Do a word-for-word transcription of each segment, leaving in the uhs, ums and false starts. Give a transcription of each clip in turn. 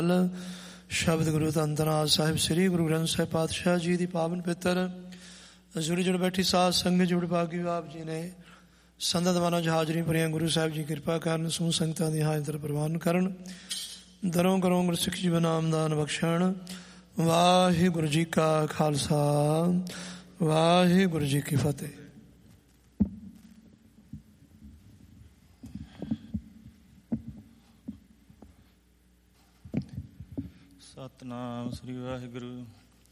ਸ਼ਬਦ ਗੁਰੂ ਧੰਨ ਧੰਨ ਆਦਿ ਸਾਹਿਬ ਸ੍ਰੀ ਗੁਰੂ ਗ੍ਰੰਥ ਸਾਹਿਬ ਪਾਤਸ਼ਾਹ ਜੀ ਦੀ ਪਾਵਨ ਪਿੱਤਰ ਜੁੜੀ ਜੁੜ ਬੈਠੀ ਸਾਧ ਸੰਗਤ ਜੁੜ ਭਾਗੀ ਆਪ ਜੀ ਨੇ ਸੰਗਤ ਮਾਨੋ ਹਾਜ਼ਰੀ ਭਰੀਆਂ। ਗੁਰੂ ਸਾਹਿਬ ਜੀ ਕਿਰਪਾ ਕਰਨ, ਸਮੂਹ ਸੰਗਤਾਂ ਦੀ ਹਾਜ਼ਰ ਪ੍ਰਵਾਨ ਕਰਨ, ਦਰੋਂ ਕਰੋਂ ਗੁਰਸਿੱਖ ਜੀਵਨ ਨਾਮਦਾਨ ਬਖਸ਼ਣ। ਵਾਹਿਗੁਰੂ ਜੀ ਕਾ ਖਾਲਸਾ, ਵਾਹਿਗੁਰੂ ਜੀ ਕੀ ਫਤਿਹ। ਸਤਿਨਾਮ ਸ੍ਰੀ ਵਾਹਿਗੁਰੂ।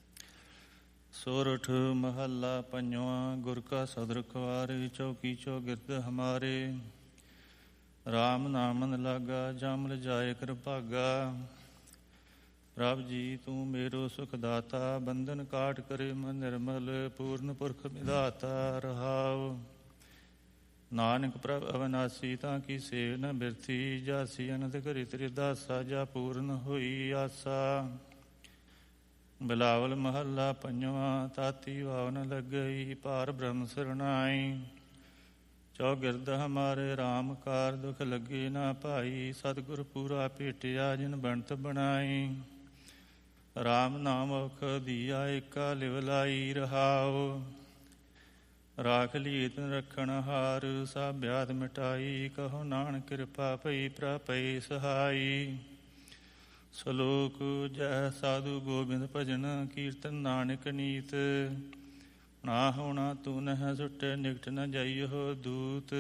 ਸੋਰਠ ਮਹੱਲਾ ਪੰਜਵਾਂ। ਗੁਰ ਕਾ ਸਦਰ ਖਵਾਰੇ, ਚੌਕੀ ਚੌਗਿਰਦ ਹਮਾਰੇ। ਰਾਮ ਨਾਮਨ ਲਾਗਾ, ਜਮ ਲਜਾਏ ਕਰ ਭਾਗਾ। ਪ੍ਰਭ ਜੀ ਤੂੰ ਮੇਰੋ ਸੁਖ ਦਾਤਾ, ਬੰਧਨ ਕਾਟ ਕਰੇ ਮਨ ਨਿਰਮਲ। ਪੂਰਨ ਪੁਰਖ ਵਿਧਾਤਾ ਰਹਾਉ। ਨਾਨਕ ਪ੍ਰਭ ਅਵਨਾਸੀ, ਤਾਂ ਕੀ ਸੇਵ ਨ ਬਿਰਥੀ। ਜਾਸੀ ਅਨੰਦ ਘਰੀ ਤੇਰੇ ਦਾਸਾ, ਜਾ ਪੂਰਨ ਹੋਈ ਆਸਾ। ਬਿਲਾਵਲ ਮਹੱਲਾ ਪੰਜਵਾਂ। ਤਾਤੀ ਵਾਵ ਨ ਲੱਗਈ, ਪਾਰ ਬ੍ਰਹਮ ਸਰਣਾਈ। ਚੌਗਿਰਦ ਹਮਾਰੇ ਰਾਮ ਕਾਰ, ਦੁਖ ਲੱਗੇ ਨਾ ਭਾਈ। ਸਤਿਗੁਰ ਪੂਰਾ ਭੇਟਿਆ, ਜਿਨ ਬਣਤ ਬਣਾਈ। ਰਾਮ ਨਾਮ ਔਖ ਦੀਆ, ਏਕਾ ਲਿਵ ਲਾਈ ਰਹਾਉ। ਰਾਖ ਲੀਤ ਰੱਖਣ ਹਾਰ, ਸਭ ਬਿਆਦ ਮਿਟਾਈ। ਕਹੋ ਨਾਨਕ ਕਿਰਪਾ ਪਈ, ਪ੍ਰਪਈ ਸਹਾਈ। ਸਲੋਕ ਜੈ ਸਾਧੂ ਗੋਬਿੰਦ ਭਜਨ, ਕੀਰਤਨ ਨਾਨਕ ਨੀਤ। ਨਾ ਹੋਣਾ ਤੂੰ ਨਹਿ ਸੁਟੇ, ਨਿਕਟ ਨ ਜਾਈਓ ਦੂਤ।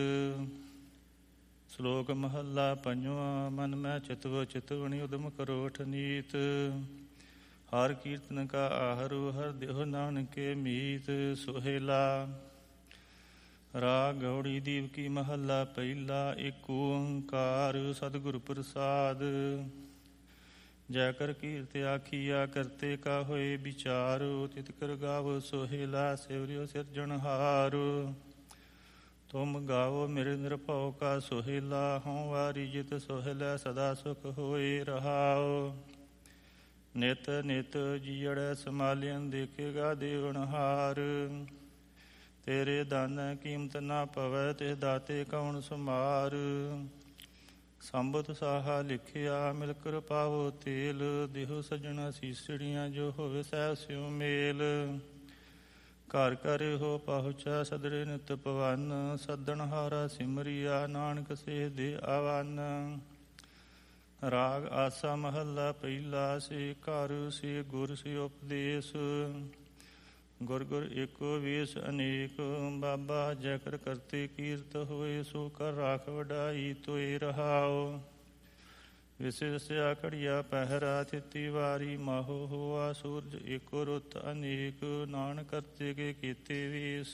ਸਲੋਕ ਮਹੱਲਾ ਪੰਜਵਾਂ। ਮਨ ਮੈਂ ਚਿਤਵ ਚਿਤਵਣੀ, ਉਦਮ ਕਰੋ ਠਨੀਤ। ਹਰ ਕੀਰਤਨ ਕਾ ਆਹਰੂ, ਹਰ ਦੇਹੁ ਨਾਨਕੇ ਮੀਤ। ਸੁਹੇਲਾ। ਰਾਗ ਗੌੜੀ ਦੀਪ ਕੀ ਮਹੱਲਾ ਪਹਿਲਾ। ਏਕ ਓੰਕਾਰ ਸਤਿਗੁਰ ਪ੍ਰਸਾਦ। ਜੈ ਕਰ ਕੀਰਤ ਆਖੀਆ, ਕਰਤੇ ਕਾ ਹੋਏ ਵਿਚਾਰ। ਤਿਤ ਕਰ ਗਾਵੋ ਸੁਹੇਲਾ, ਸਿਵਰਿਓ ਸਿਰਜਣਹਾਰ। ਤੁਮ ਗਾਵੋ ਮੇਰੇ ਨਿਰਭਉ ਕਾ ਸੁਹੇਲਾ। ਹਉ ਵਾਰੀ ਜਿਤ ਸੁਹੇਲਾ, ਸਦਾ ਸੁਖ ਹੋਏ ਰਹਾਉ। ਨਿਤ ਨਿਤ ਜੀਅੜੈ ਸੰਭਾਲਿਅਨ, ਦੇਖੇਗਾ ਦੇਵਨਹਾਰ। ਤੇਰੇ ਦਾਨ ਕੀਮਤ ਨਾ ਪਵੈ, ਤਿਸ ਦਾਤੇ ਕੌਣ ਸੁਮਾਰ। ਸੰਬਤ ਸਾਹਾ ਲਿਖਿਆ, ਮਿਲ ਕਰ ਪਾਵੋ ਤੇਲ। ਦੇਹੋ ਸੱਜਣਾ ਸੀਸੜੀਆਂ, ਜੋ ਹੋਵੇ ਸਹਿ ਸਿਉ ਮੇਲ। ਘਰ ਘਰ ਹੋ ਪਹੁੰਚਾ, ਸਦਰੇ ਨਿਤ ਪਵਨ। ਸੱਦਣਹਾਰਾ ਸਿਮਰਿਆ, ਨਾਨਕ ਸੇ ਦੇ ਆਵਨ। ਰਾਗ ਆਸਾ ਮਹੱਲਾ ਪਹਿਲਾ। ਸੇ ਘਰ ਸੇ ਗੁਰ ਸੇ ਉਪਦੇਸ਼। ਗੁਰ ਗੁਰ ਏਕੋ ਵੇਸ ਅਨੇਕ, ਬਾਬਾ ਜੈ ਕਰ ਕਰਤੇ ਕੀਰਤ ਹੋਏ। ਸੋ ਕਰ ਰਾਖ ਵਡਾਈ ਤੋਏ ਰਹਾਉ। ਵਿਸੇ ਵਸਿਆ ਘੜੀਆ ਪਹਿਰਾ, ਥਿਤੀ ਵਾਰੀ ਮਾਹੋ ਹੋਆ। ਸੂਰਜ ਏਕੋ ਰੁੱਤ ਅਨੇਕ, ਨਾਨਕ ਕਰਤੇ ਕੇ ਕੀਤੇ ਵੇਸ।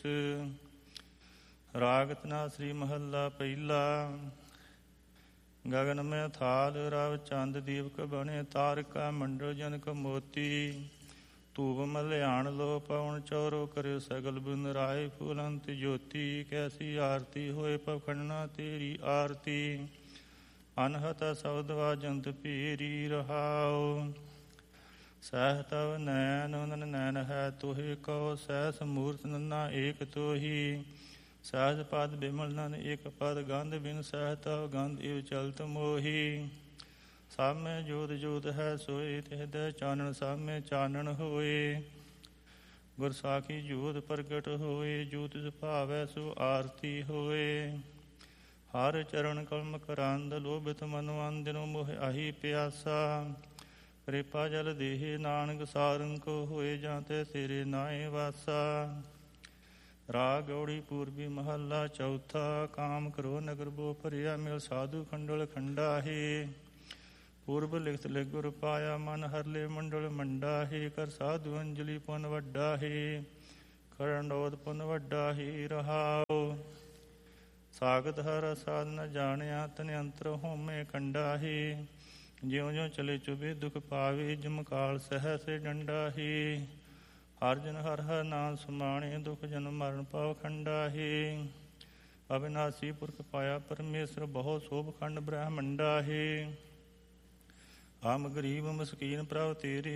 ਰਾਗ ਧਨਾਸਰੀ ਮਹੱਲਾ ਪਹਿਲਾ। ਗਗਨ ਮੈਂ ਥਾਲ, ਰਵ ਚੰਦ ਦੀਪਕ ਬਣੇ। ਤਾਰਕਾ ਮੰਡਲ ਜਨਕ ਮੋਤੀ। ਧੂਪ ਮਲਿਆਣ ਲੋ ਪਵਨ, ਚੌਰੋ ਕਰਿਓ ਸਗਲ ਬਿੰਦ। ਰਾਏ ਫੁਲੰਤ ਜੋਤੀ, ਕੈਸੀ ਆਰਤੀ ਹੋਏ ਪਖੰਡਨਾ ਤੇਰੀ ਆਰਤੀ। ਅਨਹਤ ਸ਼ਬਦ ਵਾਜੰਤ ਪੀਰੀ ਰਹਾਉ। ਸਹਿ ਤਵ ਨੈਨ ਨਨ ਨੈਨ ਹੈ ਤੋਹਿ, ਕਹੋ ਸਹਿਸ ਮੂਰਤ ਨੰਨਾ ਏਕ ਤੋਹੀ। ਸਹਿਜ ਪਦ ਬਿਮਲ ਨਨ ਏਕ ਪਦ, ਗੰਧ ਬਿਨ ਸਹਿ ਤਵ ਗੰਧ ਇਵ ਚਲਤ ਮੋਹੀ। ਸਾਮੇ ਜੋਤ ਜੋਤ ਹੈ ਸੋਏ, ਤਿਸਦੈ ਚਾਨਣ ਸਾਮੇ ਚਾਨਣ ਹੋਏ। ਗੁਰ ਸਾਖੀ ਜੋਤ ਪ੍ਰਗਟ ਹੋਏ, ਜੋਤਿ ਸੁਭਾਵੈ ਸੋ ਆਰਤੀ ਹੋਏ। ਹਰ ਚਰਨ ਕਲਮ ਕਰੰਦ, ਲੋਭਿਤ ਮਨੁ ਅੰਦਿਨੋ ਮੋਹ ਆਹੀ ਪਿਆਸਾ। ਕਿਰਪਾ ਜਲ ਦੇਹ ਨਾਨਕ ਸਾਰੰਗ ਕੋ ਹੋਏ, ਜਾਂ ਤੇ ਤੇਰੇ ਨਾਏ ਵਾਸਾ। ਰਾਗ ਗੌੜੀ ਪੂਰਬੀ ਮਹੱਲਾ ਚੌਥਾ। ਕਾਮ ਕਰੋ ਨਗਰ ਬੋ ਭਰਿਆ, ਮਿਲ ਸਾਧੂ ਖੰਡਲ ਖੰਡਾਹੇ। ਪੂਰਬ ਲਿਖਤ ਲਿਖ ਗੁਰ ਪਾਇਆ, ਮਨ ਹਰਲੇ ਮੰਡਲ ਮੰਡਾ ਹੈ। ਕਰ ਸਾਧੂ ਅੰਜਲੀ ਪੁਨ ਵੱਡਾ ਹੈ, ਖੰਡੋਤ ਪੁਨ ਵੱਡਾ ਹੀ ਰਹਾਉ। ਸਾਗਤ ਹਰ ਸਾਧ ਨ ਜਾਣਿਆ, ਤਨ ਅੰਤਰ ਹੋਮੇ ਕੰਡਾ ਹੈ। ਜਿਉਂ ਜਿਉਂ ਚਲੇ ਚੁਬੇ ਦੁਖ ਪਾਵੇ, ਜਮ ਕਾਲ ਸਹਿ ਸੇ ਡੰਡਾ ਹੈ। ਹਰ ਜਨ ਹਰ ਹਰ ਨਾਮ ਸਮਾਣੇ, ਦੁਖ ਜਨ ਮਰਨ ਪਾਵ ਖੰਡਾ ਹੈ। ਅਵਿਨਾਸੀ ਪੁਰਖ ਪਾਇਆ ਪਰਮੇਸ਼ਰ, ਬਹੁਤ ਸੋਭ ਖੰਡ ਬ੍ਰਹਮੰਡਾ ਹੈ। ਹਮ ਗਰੀਬ ਮਸਕੀਨ ਪ੍ਰਭ ਤੇਰੇ,